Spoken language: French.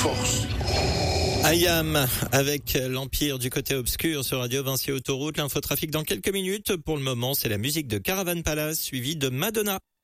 force. IAM avec l'Empire du côté obscur sur Radio Vinci Autoroute. L'infotrafic dans quelques minutes. Pour le moment, c'est la musique de Caravan Palace suivie de Madonna.